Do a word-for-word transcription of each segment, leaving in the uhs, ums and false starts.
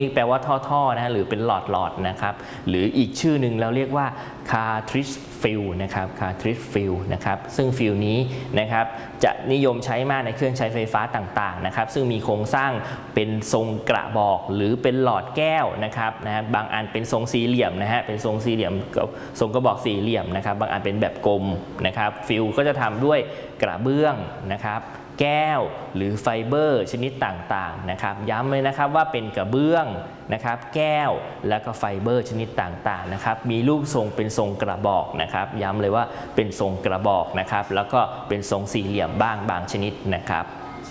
แปลว่าท่อๆนะหรือเป็นหลอดๆนะครับหรืออีกชื่อหนึ่งเราเรียกว่า cartridge fill นะครับ cartridge fill นะครับซึ่งฟิลนี้นะครับจะนิยมใช้มากในเครื่องใช้ไฟฟ้าต่างๆนะครับซึ่งมีโครงสร้างเป็นทรงกระบอกหรือเป็นหลอดแก้วนะครับนะบางอันเป็นทรงสี่เหลี่ยมนะฮะเป็นทรงสี่เหลี่ยมทรงกระบอกสี่เหลี่ยมนะครับบางอันเป็นแบบกลมนะครับฟิลก็จะทำด้วยกระเบื้องนะครับแก้วหรือไฟเบอร์ชนิดต่างๆนะครับย้ำเลยนะครับว่าเป็นกระเบื้องนะครับแก้วและก็ไฟเบอร์ชนิดต่างๆนะครับมีรูปทรงเป็นทรงกระบอกนะครับย้ำเลยว่าเป็นทรงกระบอกนะครับแล้วก็เป็นทรงสี่เหลี่ยมบ้างบางชนิดนะครับ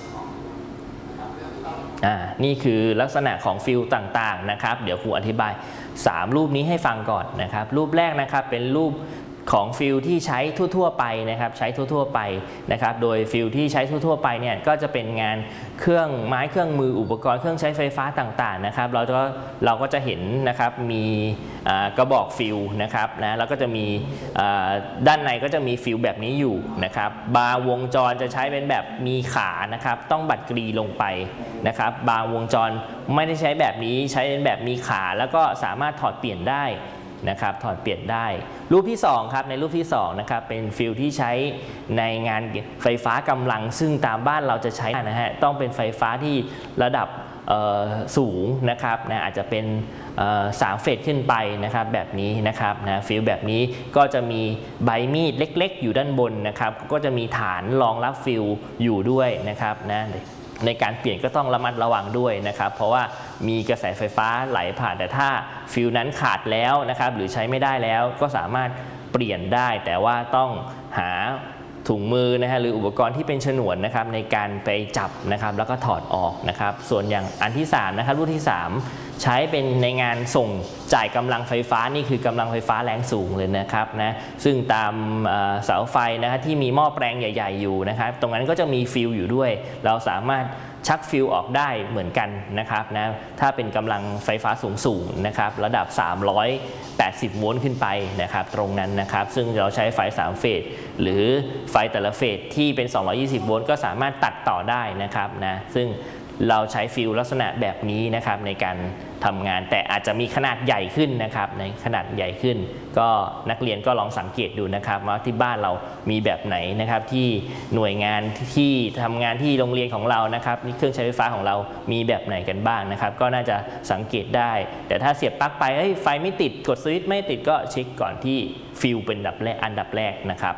อ่านี่คือลักษณะของฟิลต่างๆนะครับเดี๋ยวครูอธิบายสามรูปนี้ให้ฟังก่อนนะครับรูปแรกนะครับเป็นรูปของฟิลที่ใช้ทั่วๆไปนะครับใช้ทั่วๆไปนะครับโดยฟิลที่ใช้ทั่วๆไปเนี่ยก็จะเป็นงานเครื่องไม้เครื่องมืออุปกรณ์เครื่องใช้ไฟฟ้าต่างๆนะครับเราก็เราก็จะเห็นนะครับมีกระบอกฟิลนะครับนะแล้วก็จะมีด้านในก็จะมีฟิลแบบนี้อยู่นะครับบาร์วงจรจะใช้เป็นแบบมีขานะครับต้องบัดกรีลงไปนะครับบาร์วงจรไม่ได้ใช้แบบนี้ใช้เป็นแบบมีขาแล้วก็สามารถถอดเปลี่ยนได้นะครับถอดเปลี่ยนได้รูปที่สองครับในรูปที่สองนะครับเป็นฟิลที่ใช้ในงานไฟฟ้ากำลังซึ่งตามบ้านเราจะใช้นะฮะต้องเป็นไฟฟ้าที่ระดับสูงนะครับนะอาจจะเป็นสามเฟสขึ้นไปนะครับแบบนี้นะครับนะฟิลแบบนี้ก็จะมีใบมีดเล็กๆอยู่ด้านบนนะครับก็จะมีฐานรองรับฟิลอยู่ด้วยนะครับนะในการเปลี่ยนก็ต้องระมัดระวังด้วยนะครับเพราะว่ามีกระแสไฟฟ้าไหลผ่านแต่ถ้าฟิลนั้นขาดแล้วนะครับหรือใช้ไม่ได้แล้วก็สามารถเปลี่ยนได้แต่ว่าต้องหาถุงมือนะฮะหรืออุปกรณ์ที่เป็นฉนวนนะครับในการไปจับนะครับแล้วก็ถอดออกนะครับส่วนอย่างอันที่สามนะครับรุ่นที่สามใช้เป็นในงานส่งจ่ายกำลังไฟฟ้านี่คือกำลังไฟฟ้าแรงสูงเลยนะครับนะซึ่งตามเสาไฟนะฮะที่มีหม้อแปลงใหญ่ๆอยู่นะครับตรงนั้นก็จะมีฟิลอยู่ด้วยเราสามารถชักฟิลออกได้เหมือนกันนะครับนะถ้าเป็นกำลังไฟฟ้าสูงๆนะครับระดับสามร้อยแปดสิบโวลต์ขึ้นไปนะครับตรงนั้นนะครับซึ่งเราใช้ไฟสามเฟสหรือไฟแต่ละเฟสที่เป็นสองร้อยยี่สิบโวลต์ก็สามารถตัดต่อได้นะครับนะซึ่งเราใช้ฟิลลักษณะแบบนี้นะครับในการทำงานแต่อาจจะมีขนาดใหญ่ขึ้นนะครับในขนาดใหญ่ขึ้นก็นักเรียนก็ลองสังเกตดูนะครับว่าที่บ้านเรามีแบบไหนนะครับที่หน่วยงานที่ทำงานที่โรงเรียนของเรานะครับเครื่องใช้ไฟฟ้าของเรามีแบบไหนกันบ้างนะครับก็น่าจะสังเกตได้แต่ถ้าเสียบปลั๊กไปเฮ้ยไฟไม่ติดกดสวิตช์ไม่ติดก็เช็คก่อนที่ฟิลเป็นอันดับแรกอันดับแรกนะครับ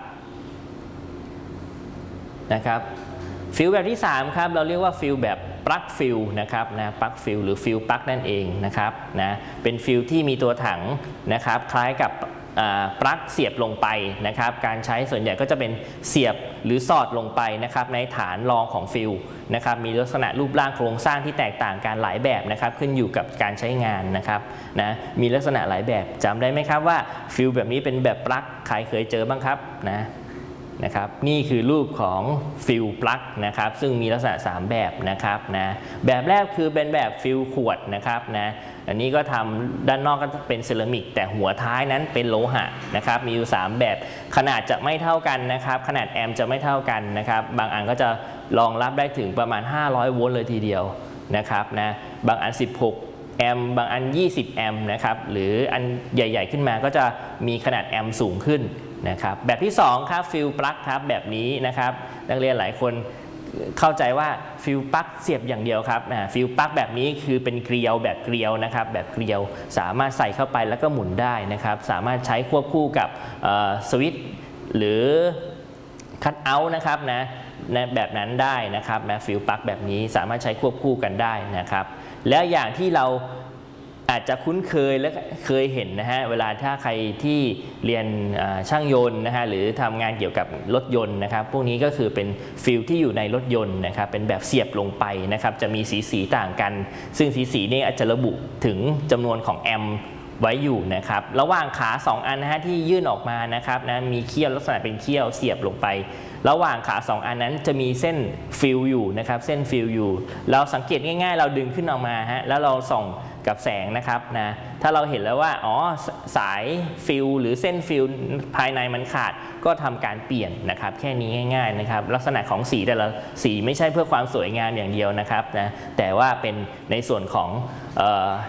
นะครับฟิลแบบที่สามครับเราเรียกว่าฟิลแบบปลั๊กฟิลนะครับนะปลั๊กฟิลหรือฟิลปลั๊กนั่นเองนะครับนะเป็นฟิลที่มีตัวถังนะครับคล้ายกับปลั๊กเสียบลงไปนะครับการใช้ส่วนใหญ่ก็จะเป็นเสียบหรือสอดลงไปนะครับในฐานรองของฟิลนะครับมีลักษณะรูปร่างโครงสร้างที่แตกต่างกันหลายแบบนะครับขึ้นอยู่กับการใช้งานนะครับนะมีลักษณะหลายแบบจำได้ไหมครับว่าฟิลแบบนี้เป็นแบบปลั๊กใครเคยเจอบ้างครับนะนะครับนี่คือรูปของฟิลปลั๊กนะครับซึ่งมีลักษณะสามแบบนะครับนะแบบแรกคือเป็นแบบฟิลขวดนะครับนะอันนี้ก็ทำด้านนอกก็เป็นเซรามิกแต่หัวท้ายนั้นเป็นโลหะนะครับมีอยู่สามแบบขนาดจะไม่เท่ากันนะครับขนาดแอมป์จะไม่เท่ากันนะครับบางอันก็จะรองรับได้ถึงประมาณห้าร้อยโวลต์เลยทีเดียวนะครับนะบางอันสิบหกแอมป์บางอันยี่สิบแอมป์นะครับหรืออันใหญ่ๆขึ้นมาก็จะมีขนาดแอมป์สูงขึ้นนะครับแบบที่สองครับฟิลปลั๊กครับแบบนี้นะครับนักเรียนหลายคนเข้าใจว่าฟิลปลั๊กเสียบอย่างเดียวครับฟิลปลั๊กแบบนี้คือเป็นเกลียวแบบเกลียวนะครับแบบเกลียวสามารถใส่เข้าไปแล้วก็หมุนได้นะครับสามารถใช้ควบคู่กับสวิตช์หรือคัทเอาท์นะครับนะแบบนั้นได้นะครับนะฟิลปลั๊กแบบนี้สามารถใช้ควบคู่กันได้นะครับแล้วอย่างที่เราอาจจะคุ้นเคยและเคยเห็นนะฮะเวลาถ้าใครที่เรียนช่างยนต์นะฮะหรือทำงานเกี่ยวกับรถยนต์นะครับพวกนี้ก็คือเป็นฟิลที่อยู่ในรถยนต์นะครับเป็นแบบเสียบลงไปนะครับจะมีสีสีต่างกันซึ่งสีสีนี้อาจจะระบุถึงจำนวนของแอมป์ไว้อยู่นะครับระหว่างขาสองอันนะฮะที่ยื่นออกมานะครับนะมีเขี้ยวลักษณะเป็นเขี้ยวเสียบลงไประหว่างขาสองอันนั้นจะมีเส้นฟิลอยู่นะครับเส้นฟิลอยู่เราสังเกตง่ายๆเราดึงขึ้นออกมาฮะแล้วเราส่องกับแสงนะครับนะถ้าเราเห็นแล้วว่าอ๋อสายฟิลหรือเส้นฟิลภายในมันขาดก็ทำการเปลี่ยนนะครับแค่นี้ง่ายๆนะครับลักษณะของสีแต่ละสีไม่ใช่เพื่อความสวยงามอย่างเดียวนะครับนะแต่ว่าเป็นในส่วนของ